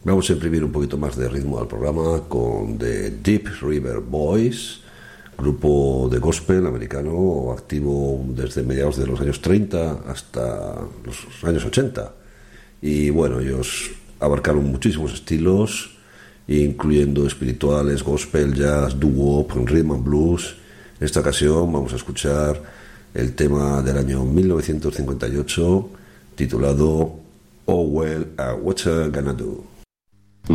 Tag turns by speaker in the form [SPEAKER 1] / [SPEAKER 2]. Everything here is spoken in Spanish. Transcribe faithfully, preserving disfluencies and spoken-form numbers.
[SPEAKER 1] Vamos a imprimir un poquito más de ritmo al programa con The Deep River Boys, grupo de gospel americano activo desde mediados de los años treinta hasta los años ochenta. Y bueno, ellos abarcaron muchísimos estilos, incluyendo espirituales, gospel, jazz, doo-wop, rhythm and blues. En esta ocasión vamos a escuchar el tema del año mil novecientos cincuenta y ocho titulado Oh Well, uh, What You Gonna Do.